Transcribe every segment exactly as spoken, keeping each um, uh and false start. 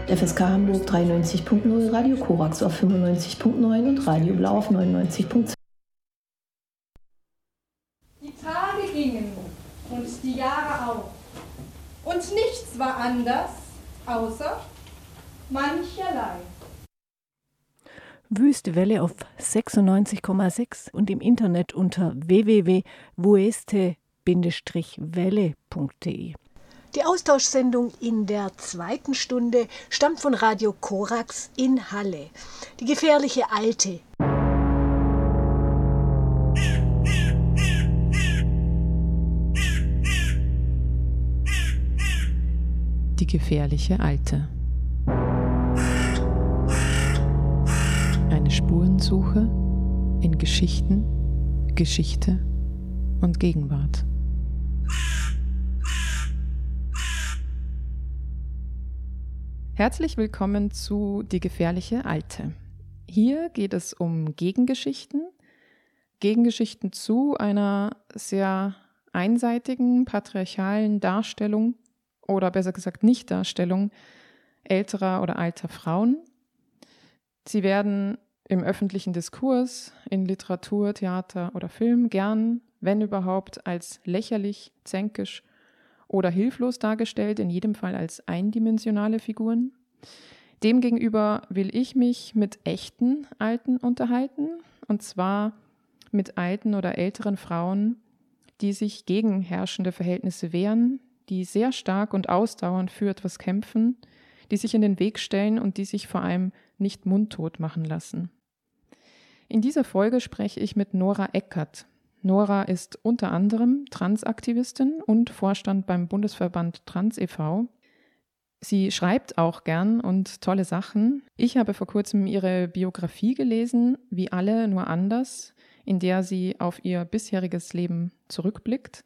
F S K Hamburg dreiundneunzig Punkt null, Radio Korax auf fünfundneunzig Punkt neun und Radio Blau auf neunundneunzig Punkt zwei. Die Tage gingen und die Jahre auch. Und nichts war anders, außer mancherlei. Wüste Welle auf sechsundneunzig Komma sechs und im Internet unter w w w punkt wueste welle punkt de. Die Austauschsendung in der zweiten Stunde stammt von Radio Korax in Halle. Die gefährliche Alte. Die gefährliche Alte. Eine Spurensuche in Geschichten, Geschichte und Gegenwart. Herzlich willkommen zu Die gefährliche Alte. Hier geht es um Gegengeschichten, Gegengeschichten zu einer sehr einseitigen, patriarchalen Darstellung oder besser gesagt Nichtdarstellung älterer oder alter Frauen. Sie werden im öffentlichen Diskurs, in Literatur, Theater oder Film gern, wenn überhaupt, als lächerlich, zänkisch oder hilflos dargestellt, in jedem Fall als eindimensionale Figuren. Demgegenüber will ich mich mit echten Alten unterhalten, und zwar mit alten oder älteren Frauen, die sich gegen herrschende Verhältnisse wehren, die sehr stark und ausdauernd für etwas kämpfen, die sich in den Weg stellen und die sich vor allem nicht mundtot machen lassen. In dieser Folge spreche ich mit Nora Eckert. Nora ist unter anderem Transaktivistin und Vorstand beim Bundesverband Trans e V Sie schreibt auch gern und tolle Sachen. Ich habe vor kurzem ihre Biografie gelesen, Wie alle, nur anders, in der sie auf ihr bisheriges Leben zurückblickt.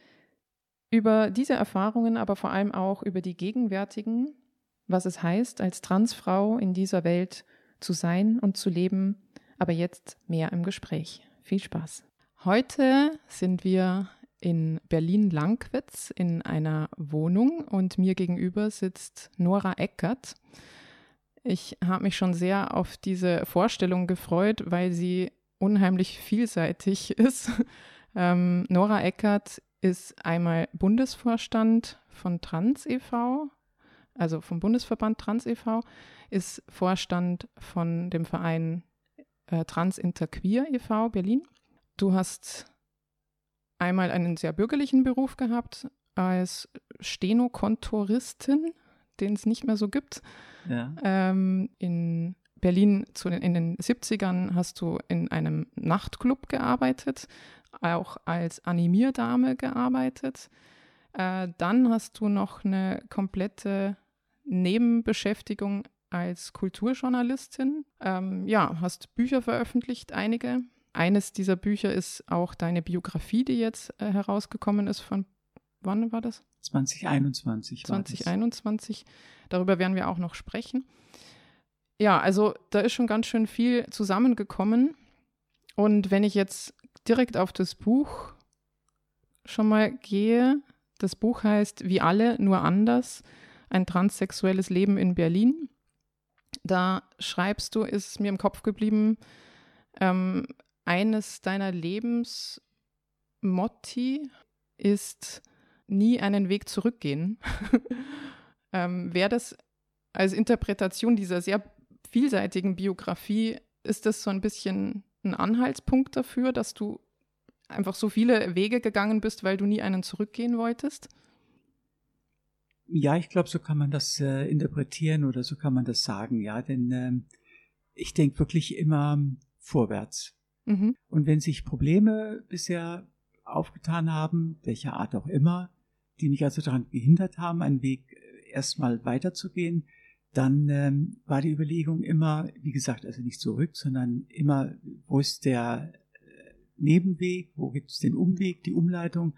Über diese Erfahrungen, aber vor allem auch über die gegenwärtigen, was es heißt, als Transfrau in dieser Welt zu sein und zu leben, aber jetzt mehr im Gespräch. Viel Spaß. Heute sind wir in Berlin-Lankwitz in einer Wohnung und mir gegenüber sitzt Nora Eckert. Ich habe mich schon sehr auf diese Vorstellung gefreut, weil sie unheimlich vielseitig ist. Ähm, Nora Eckert ist einmal Bundesvorstand von Trans e V, also vom Bundesverband Trans e V, ist Vorstand von dem Verein äh, Trans Interqueer e V Berlin. Du hast einmal einen sehr bürgerlichen Beruf gehabt als Stenokontoristin, den es nicht mehr so gibt. Ja. Ähm, in Berlin zu den, in den siebzigern hast du in einem Nachtclub gearbeitet, auch als Animierdame gearbeitet. Äh, dann hast du noch eine komplette Nebenbeschäftigung als Kulturjournalistin. Ähm, ja, hast Bücher veröffentlicht, einige. Eines dieser Bücher ist auch deine Biografie, die jetzt äh, herausgekommen ist von, wann war das? zwanzig einundzwanzig war zwanzig einundzwanzig. Darüber werden wir auch noch sprechen. Ja, also da ist schon ganz schön viel zusammengekommen. Und wenn ich jetzt direkt auf das Buch schon mal gehe, das Buch heißt Wie alle, nur anders, ein transsexuelles Leben in Berlin. Da schreibst du, ist es mir im Kopf geblieben, ähm, eines deiner Lebensmotti ist nie einen Weg zurückgehen. ähm, Wäre das als Interpretation dieser sehr vielseitigen Biografie, ist das so ein bisschen ein Anhaltspunkt dafür, dass du einfach so viele Wege gegangen bist, weil du nie einen zurückgehen wolltest? Ja, ich glaube, so kann man das äh, interpretieren oder so kann man das sagen, ja, denn ähm, ich denke wirklich immer vorwärts. Mhm. Und wenn sich Probleme bisher aufgetan haben, welcher Art auch immer, die mich also daran gehindert haben, einen Weg erstmal weiterzugehen, dann ähm, war die Überlegung immer, wie gesagt, also nicht zurück, sondern immer, wo ist der äh, Nebenweg, wo gibt es den Umweg, die Umleitung.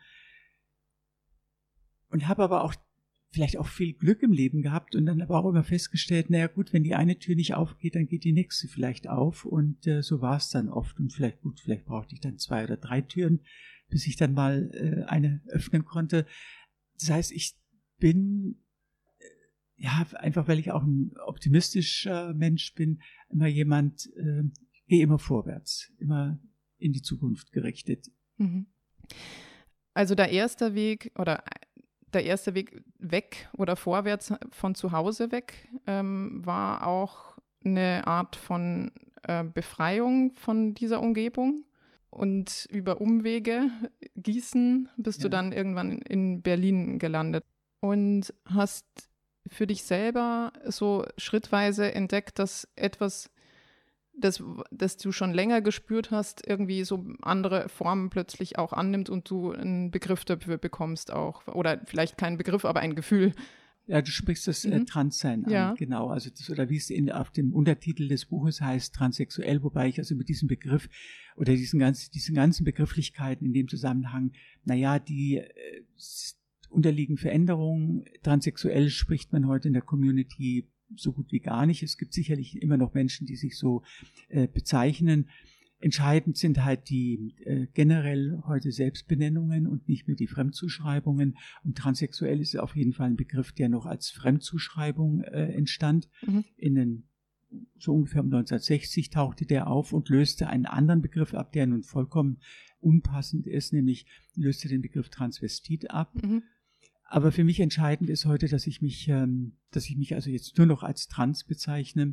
Und habe aber auch vielleicht auch viel Glück im Leben gehabt und dann aber auch immer festgestellt, naja gut, wenn die eine Tür nicht aufgeht, dann geht die nächste vielleicht auf und äh, so war es dann oft und vielleicht gut, vielleicht brauchte ich dann zwei oder drei Türen, bis ich dann mal äh, eine öffnen konnte. Das heißt, ich bin, äh, ja, ja, einfach weil ich auch ein optimistischer Mensch bin, immer jemand, äh, gehe immer vorwärts, immer in die Zukunft gerichtet. Mhm. Also der erste Weg oder der erste Weg weg oder vorwärts von zu Hause weg ähm, war auch eine Art von äh, Befreiung von dieser Umgebung. Und über Umwege, Gießen, bist ja. du dann irgendwann in Berlin gelandet und hast für dich selber so schrittweise entdeckt, dass etwas, das, das du schon länger gespürt hast, irgendwie so andere Formen plötzlich auch annimmt und du einen Begriff dafür bekommst auch. Oder vielleicht keinen Begriff, aber ein Gefühl. Ja, du sprichst das mhm. äh, Transsein an, ja. genau. Also das, oder wie es in, auf dem Untertitel des Buches heißt, transsexuell, wobei ich also mit diesem Begriff oder diesen ganzen, diesen ganzen Begrifflichkeiten in dem Zusammenhang, naja, die äh, unterliegen Veränderungen. Transsexuell spricht man heute in der Community so gut wie gar nicht. Es gibt sicherlich immer noch Menschen, die sich so äh, bezeichnen. Entscheidend sind halt die äh, generell heute Selbstbenennungen und nicht mehr die Fremdzuschreibungen. Und transsexuell ist auf jeden Fall ein Begriff, der noch als Fremdzuschreibung äh, entstand. Mhm. In den, so ungefähr um neunzehnhundertsechzig tauchte der auf und löste einen anderen Begriff ab, der nun vollkommen unpassend ist, nämlich löste den Begriff Transvestit ab. Mhm. Aber für mich entscheidend ist heute, dass ich mich, ähm, dass ich mich also jetzt nur noch als trans bezeichne.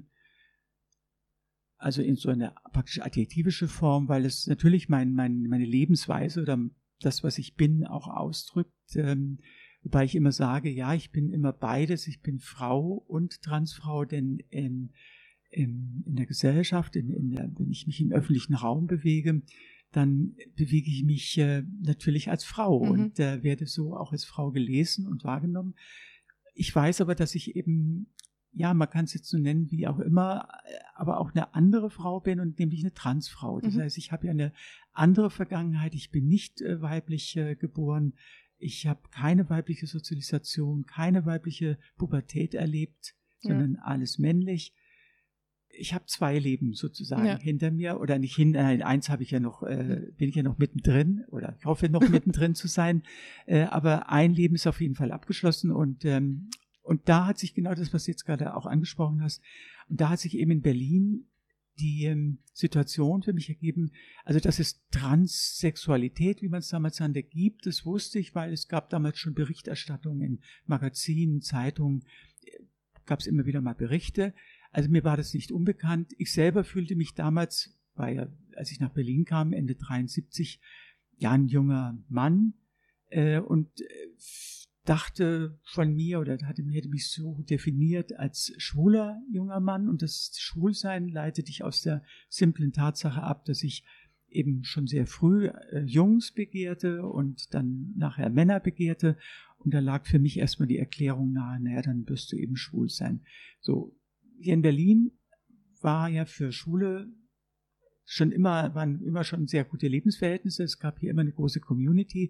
Also in so einer praktisch adjektivische Form, weil es natürlich mein, mein, meine Lebensweise oder das, was ich bin, auch ausdrückt. Ähm, wobei ich immer sage, ja, ich bin immer beides. Ich bin Frau und Transfrau, denn in, in, in der Gesellschaft, in, in der, wenn ich mich im öffentlichen Raum bewege, dann bewege ich mich äh, natürlich als Frau mhm. und äh, werde so auch als Frau gelesen und wahrgenommen. Ich weiß aber, dass ich eben ja, man kann es jetzt so nennen, wie auch immer, aber auch eine andere Frau bin und nämlich eine Transfrau. Das mhm. heißt, ich habe ja eine andere Vergangenheit. Ich bin nicht äh, weiblich äh, geboren. Ich habe keine weibliche Sozialisation, keine weibliche Pubertät erlebt, ja. sondern alles männlich. Ich habe zwei Leben sozusagen ja. hinter mir oder nicht hinter, nein, eins habe ich ja noch, äh, bin ich ja noch mittendrin oder ich hoffe noch mittendrin zu sein. Äh, aber ein Leben ist auf jeden Fall abgeschlossen und ähm, Und da hat sich genau das, was du jetzt gerade auch angesprochen hast, und da hat sich eben in Berlin die ähm, Situation für mich ergeben, also dass es Transsexualität, wie man es damals nannte, gibt, das wusste ich, weil es gab damals schon Berichterstattungen in Magazinen, Zeitungen, gab es immer wieder mal Berichte. Also mir war das nicht unbekannt. Ich selber fühlte mich damals, war ja, als ich nach Berlin kam, Ende dreiundsiebzig, ja ein junger Mann äh, und äh, dachte von mir oder hatte, hätte mich so definiert als schwuler junger Mann und das Schwulsein leitete ich aus der simplen Tatsache ab, dass ich eben schon sehr früh äh, Jungs begehrte und dann nachher Männer begehrte und da lag für mich erstmal die Erklärung nahe, naja, dann wirst du eben schwul sein. So, hier in Berlin war ja für Schwule schon immer, waren immer schon sehr gute Lebensverhältnisse, es gab hier immer eine große Community.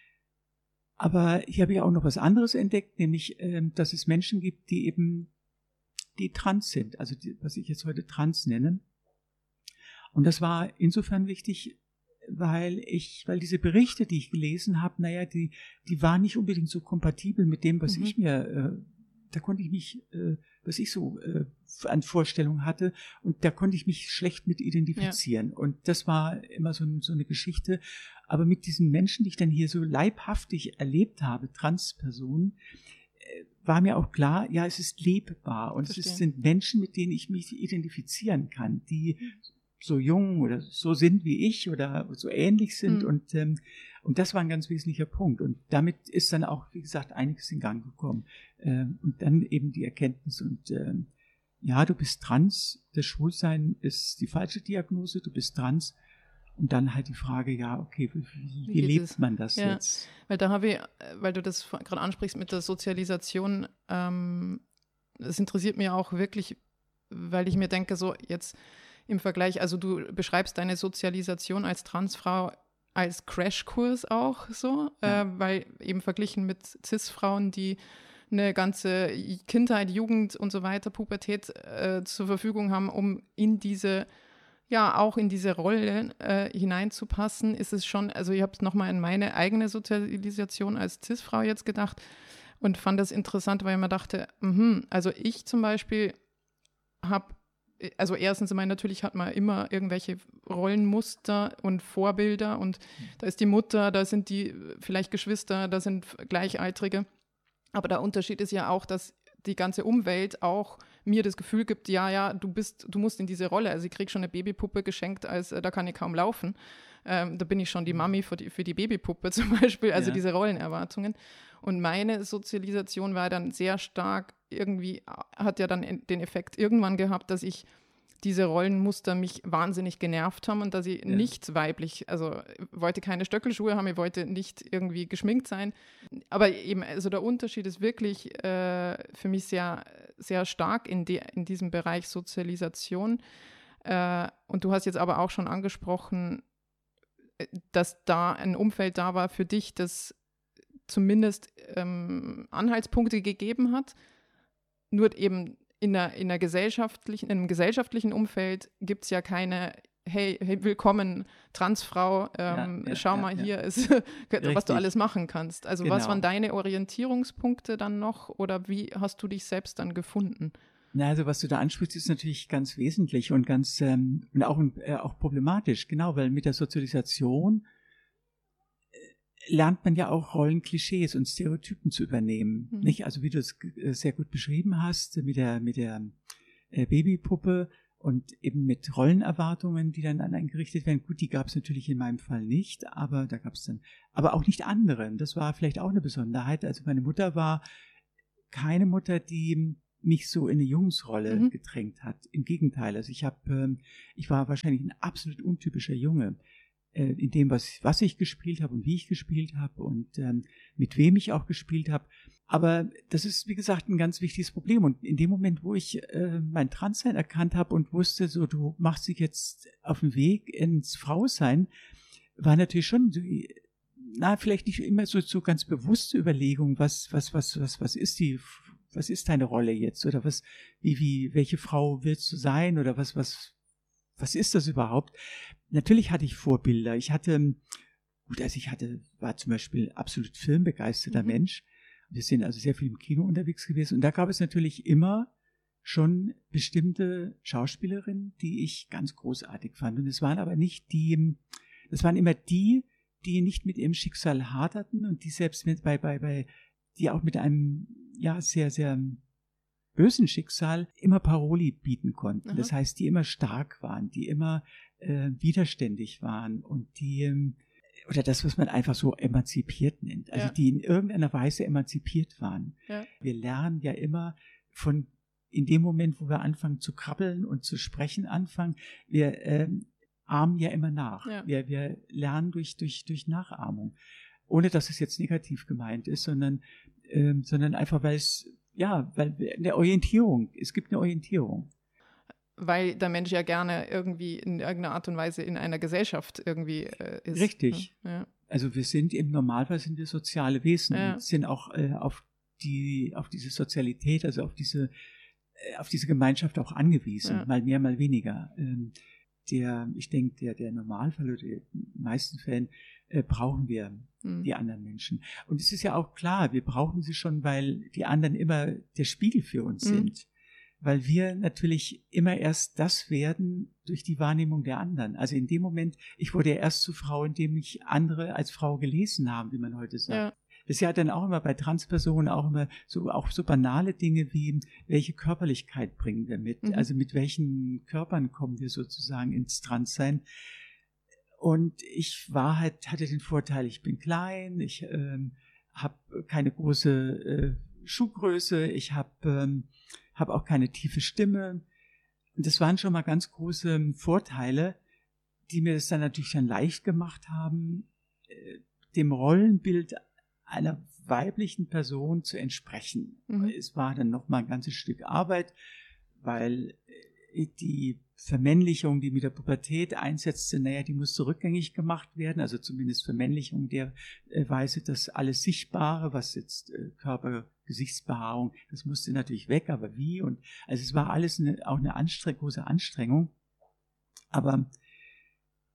Aber hier habe ich auch noch was anderes entdeckt, nämlich, ähm, dass es Menschen gibt, die eben, die trans sind, also die, was ich jetzt heute trans nenne. Und das war insofern wichtig, weil ich, weil diese Berichte, die ich gelesen habe, naja, die, die waren nicht unbedingt so kompatibel mit dem, was mhm. ich mir, äh, da konnte ich mich, äh, was ich so äh, an Vorstellungen hatte, und da konnte ich mich schlecht mit identifizieren. Ja. Und das war immer so, so eine Geschichte. Aber mit diesen Menschen, die ich dann hier so leibhaftig erlebt habe, Transpersonen, äh, war mir auch klar, ja, es ist lebbar. Und Verstehen. Es sind Menschen, mit denen ich mich identifizieren kann, die so jung oder so sind wie ich oder so ähnlich sind. Mhm. Und, ähm, und das war ein ganz wesentlicher Punkt. Und damit ist dann auch, wie gesagt, einiges in Gang gekommen. Ähm, und dann eben die Erkenntnis. Und ähm, ja, du bist trans, das Schwulsein ist die falsche Diagnose, du bist trans. Und dann halt die Frage, ja, okay, wie, wie, wie lebt es? man das ja, jetzt? Weil da habe ich, weil du das gerade ansprichst mit der Sozialisation, ähm, das interessiert mich auch wirklich, weil ich mir denke, so jetzt im Vergleich, also du beschreibst deine Sozialisation als Transfrau als Crashkurs auch so, ja. äh, weil eben verglichen mit Cis-Frauen, die eine ganze Kindheit, Jugend und so weiter, Pubertät äh, zur Verfügung haben, um in diese, ja, auch in diese Rolle äh, hineinzupassen, ist es schon, also ich habe es nochmal in meine eigene Sozialisation als Cis-Frau jetzt gedacht und fand das interessant, weil ich mir dachte, mh, also ich zum Beispiel habe, also erstens einmal natürlich hat man immer irgendwelche Rollenmuster und Vorbilder und da ist die Mutter, da sind die vielleicht Geschwister, da sind Gleichaltrige. Aber der Unterschied ist ja auch, dass die ganze Umwelt auch mir das Gefühl gibt, ja, ja, du bist, du musst in diese Rolle. Also ich kriege schon eine Babypuppe geschenkt, als äh, da kann ich kaum laufen. Ähm, da bin ich schon die Mami für die, für die Babypuppe zum Beispiel, also ja. diese Rollenerwartungen. Und meine Sozialisation war dann sehr stark irgendwie, hat ja dann den Effekt irgendwann gehabt, dass ich diese Rollenmuster mich wahnsinnig genervt haben und dass ich ja. nicht weiblich, also wollte keine Stöckelschuhe haben, ich wollte nicht irgendwie geschminkt sein. Aber eben, also der Unterschied ist wirklich äh, für mich sehr, sehr stark in, die, in diesem Bereich Sozialisation. Äh, und du hast jetzt aber auch schon angesprochen, dass da ein Umfeld da war für dich, das zumindest ähm, Anhaltspunkte gegeben hat, nur eben in, einer, in, einer gesellschaftlichen, in einem gesellschaftlichen Umfeld gibt es ja keine, hey, hey, willkommen, Transfrau, ähm, ja, ja, schau ja, mal ja. hier, ist, was du alles machen kannst. Also genau. Was waren deine Orientierungspunkte dann noch oder wie hast du dich selbst dann gefunden? Na, also was du da ansprichst, ist natürlich ganz wesentlich und ganz ähm, und auch, äh, auch problematisch, genau, weil mit der Sozialisation äh, lernt man ja auch Rollenklischees und Stereotypen zu übernehmen, mhm. nicht? Also wie du es äh, sehr gut beschrieben hast mit der mit der äh, Babypuppe und eben mit Rollenerwartungen, die dann an einen gerichtet werden. Gut, die gab es natürlich in meinem Fall nicht, aber da gab es dann, aber auch nicht andere. Das war vielleicht auch eine Besonderheit. Also meine Mutter war keine Mutter, die mich so in eine Jungsrolle mhm. gedrängt hat. Im Gegenteil, also ich habe, ähm, ich war wahrscheinlich ein absolut untypischer Junge äh, in dem, was, was ich gespielt habe und wie ich gespielt habe und ähm, mit wem ich auch gespielt habe. Aber das ist, wie gesagt, ein ganz wichtiges Problem. Und in dem Moment, wo ich äh, mein Transsein erkannt habe und wusste, so du machst dich jetzt auf den Weg ins Frausein, war natürlich schon so, na, vielleicht nicht immer so, so ganz bewusste Überlegung, was, was, was, was, was ist die Was ist deine Rolle jetzt? Oder was, wie, wie, welche Frau willst du sein? Oder was, was, was ist das überhaupt? Natürlich hatte ich Vorbilder. Ich hatte, gut, also ich hatte, war zum Beispiel absolut filmbegeisterter mhm. Mensch. Wir sind also sehr viel im Kino unterwegs gewesen. Und da gab es natürlich immer schon bestimmte Schauspielerinnen, die ich ganz großartig fand. Und es waren aber nicht die, das waren immer die, die nicht mit ihrem Schicksal haderten und die selbst mit, bei, bei, bei, die auch mit einem, ja, sehr, sehr bösen Schicksal immer Paroli bieten konnten. Aha. Das heißt, die immer stark waren, die immer äh, widerständig waren und die, ähm, oder das, was man einfach so emanzipiert nennt, also ja. die in irgendeiner Weise emanzipiert waren. Ja. Wir lernen ja immer von, in dem Moment, wo wir anfangen zu krabbeln und zu sprechen anfangen, wir ähm, ahmen ja immer nach. Ja. Wir, wir lernen durch, durch, durch Nachahmung. Ohne dass es jetzt negativ gemeint ist, sondern, ähm, sondern einfach, weil es, ja, weil eine Orientierung, es gibt eine Orientierung. Weil der Mensch ja gerne irgendwie in irgendeiner Art und Weise in einer Gesellschaft irgendwie äh, ist. Richtig. Ja. Also wir sind im Normalfall sind wir soziale Wesen ja. und sind auch äh, auf die, auf diese Sozialität, also auf diese, äh, auf diese Gemeinschaft auch angewiesen, ja. mal mehr, mal weniger. Ähm, der, ich denke, der, der Normalfall oder in den meisten Fällen äh, brauchen wir hm. die anderen Menschen. Und es ist ja auch klar, wir brauchen sie schon, weil die anderen immer der Spiegel für uns hm. sind. Weil wir natürlich immer erst das werden durch die Wahrnehmung der anderen. Also in dem Moment, ich wurde ja erst zur Frau, indem mich andere als Frau gelesen haben, wie man heute sagt. Ja. Das ist ja dann auch immer bei Transpersonen auch immer so, auch so banale Dinge wie, welche Körperlichkeit bringen wir mit? Mhm. Also mit welchen Körpern kommen wir sozusagen ins Transsein? Und ich war halt, hatte den Vorteil, ich bin klein, ich ähm, habe keine große äh, Schuhgröße, ich habe ähm, hab auch keine tiefe Stimme. Und das waren schon mal ganz große Vorteile, die mir das dann natürlich dann leicht gemacht haben, äh, dem Rollenbild einer weiblichen Person zu entsprechen. Mhm. Es war dann noch mal ein ganzes Stück Arbeit, weil die Vermännlichung, die mit der Pubertät einsetzte, naja, die musste rückgängig gemacht werden, also zumindest Vermännlichung der Weise, dass alles Sichtbare, was jetzt äh, Körper, Gesichtsbehaarung, das musste natürlich weg, aber wie? Und also es war alles eine, auch eine Anstreng- große Anstrengung, aber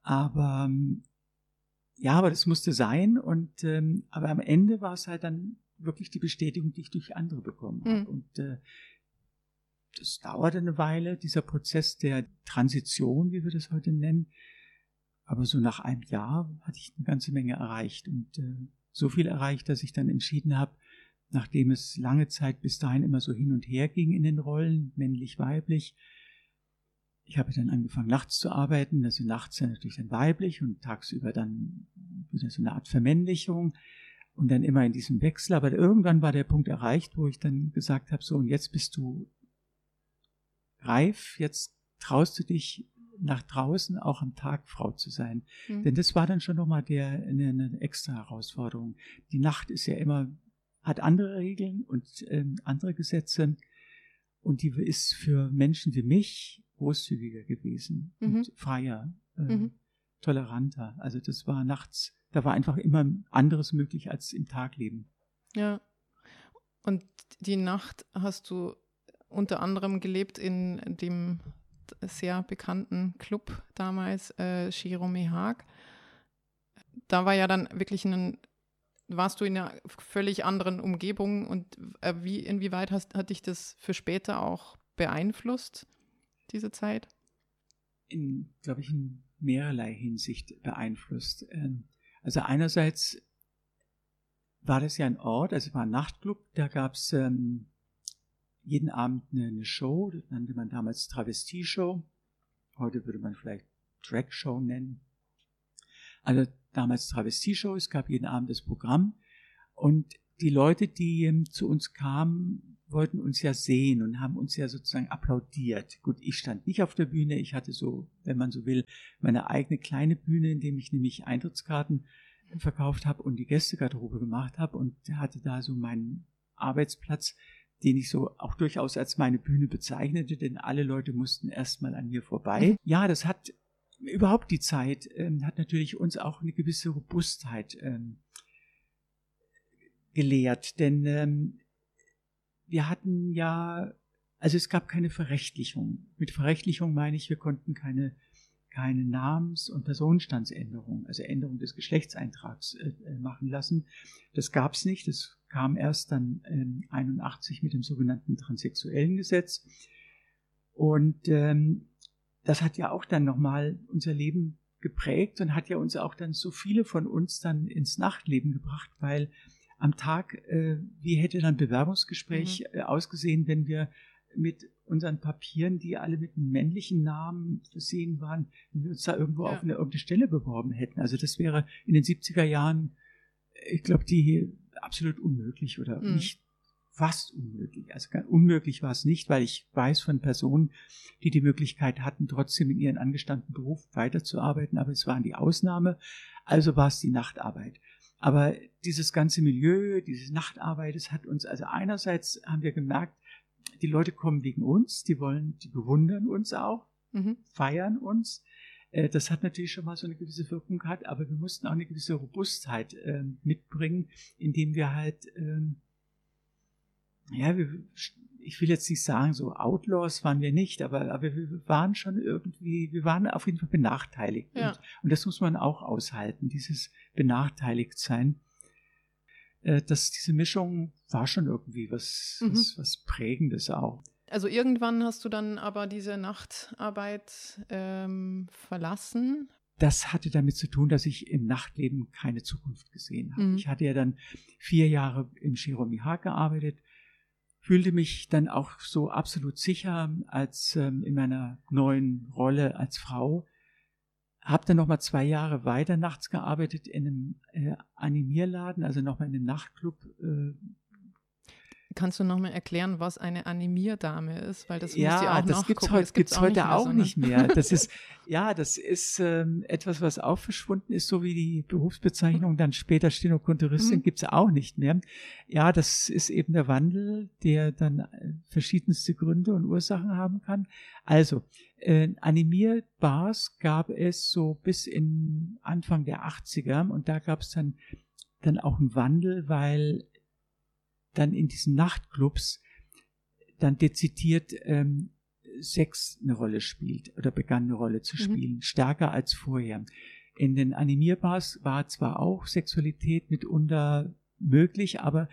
aber ja, aber das musste sein und ähm, aber am Ende war es halt dann wirklich die Bestätigung, die ich durch andere bekommen habe. Mhm. Und äh, das dauerte eine Weile, dieser Prozess der Transition, wie wir das heute nennen. Aber so nach einem Jahr hatte ich eine ganze Menge erreicht und äh, so viel erreicht, dass ich dann entschieden habe, nachdem es lange Zeit bis dahin immer so hin und her ging in den Rollen, männlich, weiblich. Ich habe dann angefangen, nachts zu arbeiten, also nachts dann natürlich dann weiblich und tagsüber dann wieder so eine Art Vermännlichung und dann immer in diesem Wechsel. Aber irgendwann war der Punkt erreicht, wo ich dann gesagt habe, so und jetzt bist du reif, jetzt traust du dich nach draußen auch am Tag Frau zu sein. Mhm. Denn das war dann schon nochmal der, eine, eine extra Herausforderung. Die Nacht ist ja immer, hat andere Regeln und ähm, andere Gesetze und die ist für Menschen wie mich großzügiger gewesen mhm. und freier, äh, mhm. toleranter. Also das war nachts, da war einfach immer anderes möglich als im Tagleben. Ja, und die Nacht hast du unter anderem gelebt in dem sehr bekannten Club damals, äh, Jerome Haag. Da war ja dann wirklich ein, warst du in einer völlig anderen Umgebung und äh, wie, inwieweit hast, hat dich das für später auch beeinflusst, diese Zeit? In, glaube ich, in mehrerlei Hinsicht beeinflusst. Ähm, also einerseits war das ja ein Ort, also es war ein Nachtclub, da gab es ähm, jeden Abend eine, eine Show, das nannte man damals Travestie-Show. Heute würde man vielleicht Drag-Show nennen. Also damals Travestie-Show, es gab jeden Abend das Programm. Und die Leute, die ähm, zu uns kamen, wollten uns ja sehen und haben uns ja sozusagen applaudiert. Gut, ich stand nicht auf der Bühne, ich hatte so, wenn man so will, meine eigene kleine Bühne, in dem ich nämlich Eintrittskarten verkauft habe und die Gästegarderobe gemacht habe und hatte da so meinen Arbeitsplatz, den ich so auch durchaus als meine Bühne bezeichnete, denn alle Leute mussten erstmal an mir vorbei. Mhm. Ja, das hat überhaupt die Zeit, ähm, hat natürlich uns auch eine gewisse Robustheit ähm, gelehrt, denn ähm, wir hatten ja, also es gab keine Verrechtlichung. Mit Verrechtlichung meine ich, wir konnten keine, keine Namens- und Personenstandsänderung, also Änderung des Geschlechtseintrags äh, machen lassen. Das gab es nicht, das kam erst dann ähm, einundachtzig mit dem sogenannten transsexuellen Gesetz. Und ähm, das hat ja auch dann nochmal unser Leben geprägt und hat ja uns auch dann so viele von uns dann ins Nachtleben gebracht, weil am Tag, äh, wie hätte dann Bewerbungsgespräch mhm. äh, ausgesehen, wenn wir mit unseren Papieren, die alle mit einem männlichen Namen versehen waren, wenn wir uns da irgendwo ja. auf eine irgendeine Stelle beworben hätten. Also das wäre in den siebziger Jahren, ich glaube, die absolut unmöglich oder mhm. nicht fast unmöglich. Also unmöglich war es nicht, weil ich weiß von Personen, die die Möglichkeit hatten, trotzdem in ihren angestammten Beruf weiterzuarbeiten, aber es waren die Ausnahme, also war es die Nachtarbeit. Aber dieses ganze Milieu, diese Nachtarbeit, das hat uns, also einerseits haben wir gemerkt, die Leute kommen wegen uns, die wollen, die bewundern uns auch, mhm. feiern uns. Das hat natürlich schon mal so eine gewisse Wirkung gehabt, aber wir mussten auch eine gewisse Robustheit äh, mitbringen, indem wir halt, ähm, ja, wir, ich will jetzt nicht sagen, so Outlaws waren wir nicht, aber, aber wir waren schon irgendwie, wir waren auf jeden Fall benachteiligt. Ja. Und, und das muss man auch aushalten, dieses Benachteiligtsein. Äh, dass diese Mischung war schon irgendwie was, mhm. was, was Prägendes auch. Also irgendwann hast du dann aber diese Nachtarbeit ähm, verlassen. Das hatte damit zu tun, dass ich im Nachtleben keine Zukunft gesehen habe. Mhm. Ich hatte ja dann vier Jahre im Jerome Haag gearbeitet, fühlte mich dann auch so absolut sicher als ähm, in meiner neuen Rolle als Frau. Habe dann nochmal zwei Jahre weiter nachts gearbeitet in einem äh, Animierladen, also nochmal in einem Nachtclub. Äh, Kannst du nochmal erklären, was eine Animierdame ist? Weil das ja, musst du auch das gibt's heute, das gibt's gibt's heute auch nicht mehr. Auch nicht mehr. Das ist, ja, das ist ähm, etwas, was auch verschwunden ist, so wie die Berufsbezeichnung dann später Stenokontoristin mhm. gibt's auch nicht mehr. Ja, das ist eben der Wandel, der dann verschiedenste Gründe und Ursachen haben kann. Also, äh, Animierbars gab es so bis in Anfang der achtziger und da gab's dann, dann auch einen Wandel, weil dann in diesen Nachtclubs dann dezidiert ähm, Sex eine Rolle spielt oder begann eine Rolle zu spielen, mhm. stärker als vorher. In den Animierbars war zwar auch Sexualität mitunter möglich, aber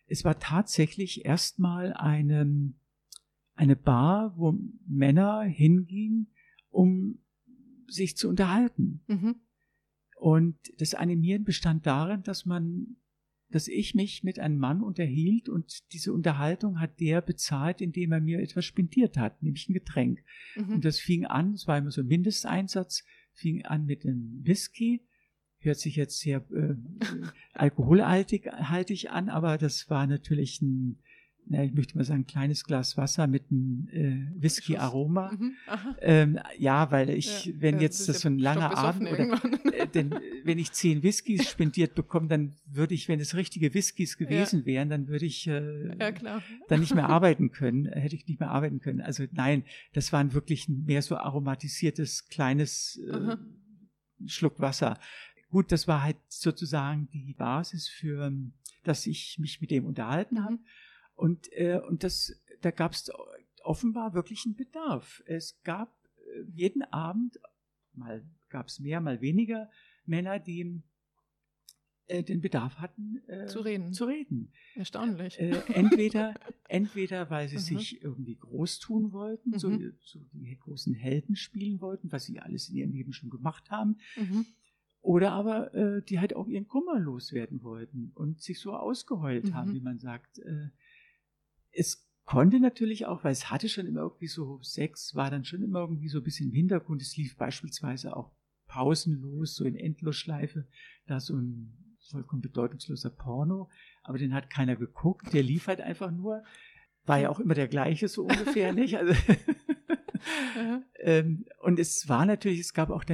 es war tatsächlich erstmal eine, eine Bar, wo Männer hingingen, um sich zu unterhalten. Mhm. Und das Animieren bestand darin, dass man, dass ich mich mit einem Mann unterhielt und diese Unterhaltung hat der bezahlt, indem er mir etwas spendiert hat, nämlich ein Getränk. Mhm. Und das fing an, es war immer so ein Mindesteinsatz, fing an mit einem Whisky, hört sich jetzt sehr äh, alkoholhaltig haltig an, aber das war natürlich ein, na, ich möchte mal sagen, ein kleines Glas Wasser mit einem äh, Whisky-Aroma. Mhm, ähm, ja, weil ich, ja, wenn jetzt das so ein langer Abend oder äh, denn wenn ich zehn Whiskys spendiert bekomme, dann würde ich, wenn es richtige Whiskys gewesen ja. wären, dann würde ich äh, ja, klar. dann nicht mehr arbeiten können, hätte ich nicht mehr arbeiten können. Also nein, das waren wirklich mehr so aromatisiertes kleines äh, Schluck Wasser. Gut, das war halt sozusagen die Basis für, dass ich mich mit dem unterhalten habe. Und, äh, und das, da gab es offenbar wirklich einen Bedarf. Es gab äh, jeden Abend, mal gab es mehr, mal weniger Männer, die äh, den Bedarf hatten, äh, zu reden. Zu reden. Erstaunlich. Äh, entweder, entweder, weil sie sich irgendwie groß tun wollten, mhm. so, so die großen Helden spielen wollten, was sie alles in ihrem Leben schon gemacht haben. Mhm. Oder aber äh, die halt auch ihren Kummer loswerden wollten und sich so ausgeheult mhm. haben, wie man sagt. Äh, es konnte natürlich auch, weil es hatte schon immer irgendwie so, Sex war dann schon immer irgendwie so ein bisschen im Hintergrund. Es lief beispielsweise auch pausenlos, so in Endlosschleife, da so ein vollkommen bedeutungsloser Porno, aber den hat keiner geguckt, der lief halt einfach nur, war ja auch immer der gleiche so ungefähr, nicht? Also ähm, und es war natürlich, es gab auch